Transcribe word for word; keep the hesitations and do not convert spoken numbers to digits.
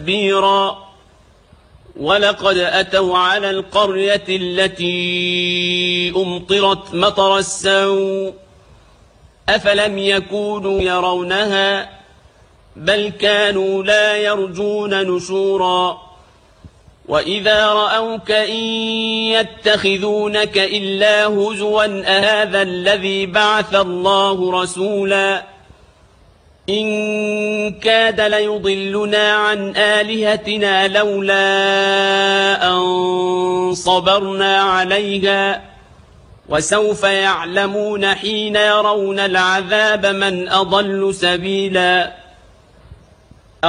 تتبيرا ولقد أتوا على القرية التي أمطرت مطر السوء أفلم يكونوا يرونها بل كانوا لا يرجون نشورا وإذا رأوك إن يتخذونك إلا هزوا أهذا الذي بعث الله رسولا إن كاد ليضلنا عن آلهتنا لولا أن صبرنا عليها وسوف يعلمون حين يرون العذاب من أضل سبيلا